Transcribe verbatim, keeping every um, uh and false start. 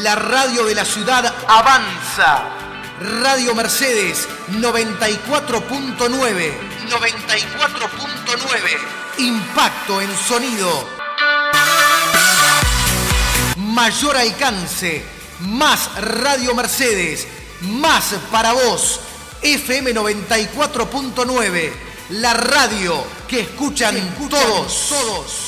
La radio de la ciudad avanza. Radio Mercedes noventa y cuatro punto nueve. noventa y cuatro punto nueve. Impacto en sonido. Mayor alcance. Más Radio Mercedes. Más para vos. F M noventa y cuatro punto nueve. La radio que escuchan, que escuchan todos. todos.